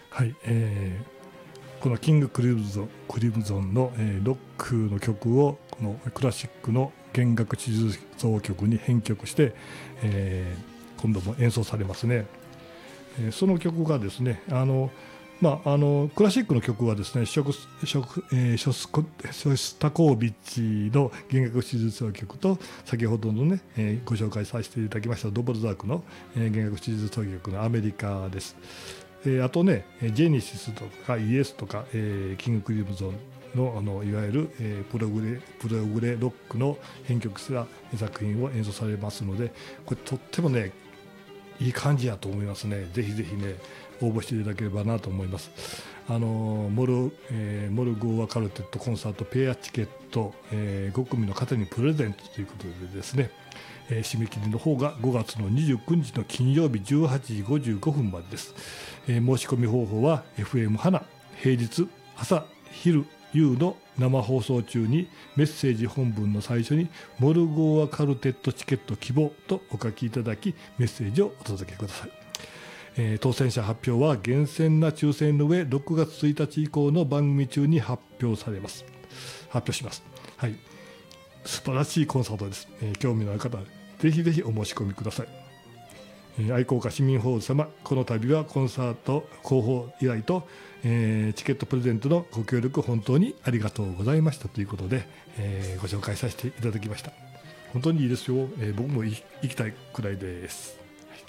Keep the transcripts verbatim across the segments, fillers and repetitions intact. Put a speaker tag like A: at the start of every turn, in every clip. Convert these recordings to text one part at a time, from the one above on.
A: はい、えー、このキング・クリムゾン、クリムゾンの、えー、ロックの曲をこのクラシックの弦楽四重奏曲に編曲して、えー、今度も演奏されますね。えー、その曲がですね、あのまあ、あのクラシックの曲はですね、ショクショク、えー、ショスコショスタコービッチの弦楽四重奏曲と、先ほどのね、えー、ご紹介させていただきましたドボルザークの、えー、弦楽四重奏曲のアメリカです。えー、あとね、ジェネシスとかイエスとか、えー、キング・クリムゾンの、あのいわゆる、えー、プログレプログレロックの編曲した作品を演奏されますので、これとってもねいい感じやと思いますね。ぜひぜひね応募していただければなと思います。あのモル、えー、モルゴーアカルテットコンサートペアチケット、えー、ご組の方にプレゼントということでですね、えー、締め切りの方がごがつのにじゅうくにちの金曜日じゅうはちじごじゅうごふんまでです。えー、申し込み方法は エフエム 花平日朝昼夕の生放送中にメッセージ本文の最初にモルゴーアカルテットチケット希望とお書きいただきメッセージをお届けください。えー、当選者発表は厳選な抽選の上ろくがつついたち以降の番組中に発表されます発表します。はい、素晴らしいコンサートです。えー、興味のある方はぜひぜひお申し込みください。えー、愛好家市民ホール様、この度はコンサート広報依頼と、えー、チケットプレゼントのご協力本当にありがとうございましたということで、えー、ご紹介させていただきました。本当にいいですよ。えー、僕も行きたいくらいです。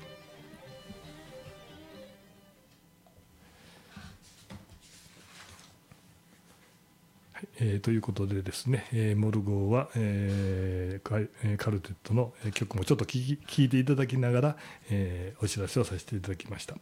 A: えー、ということでですね、えー、モルゴーは、えー、カルテットの曲もちょっと聞き聞いていただきながら、えー、お知らせをさせていただきました。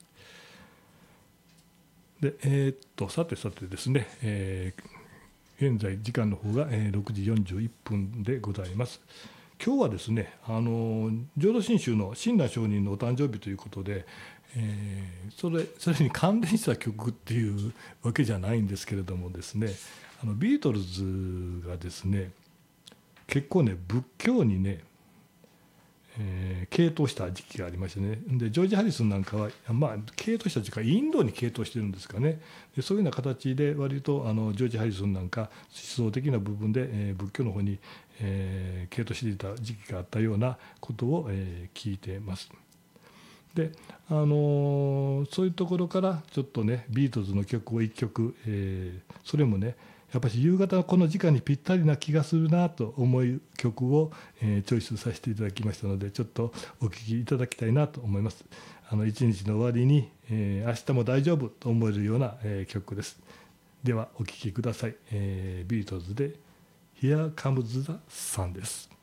A: で、えー、っとさてさてですね、えー、現在時間の方が、えー、ろくじよんじゅういっぷんでございます。今日はですね、あの浄土真宗の親鸞上人のお誕生日ということで、えー、それそれに関連した曲っていうわけじゃないんですけれどもですね、あのビートルズがですね結構ね仏教にね、えー、傾倒した時期がありましてね、でジョージ・ハリスンなんかは、まあ、傾倒したというかインドに傾倒してるんですかね。でそういうような形で割とあのジョージ・ハリスンなんか思想的な部分で、えー、仏教の方に、えー、傾倒していた時期があったようなことを、えー、聞いています。であのー、そういうところからちょっとねビートルズの曲をいっきょく、えー、それもねやっぱり夕方のこの時間にぴったりな気がするなと思う曲を、えー、チョイスさせていただきましたので、ちょっとお聴きいただきたいなと思います。あの一日の終わりに、えー、明日も大丈夫と思えるような、えー、曲です。ではお聴きください。えー、ビートルズで Here Comes the Sun です。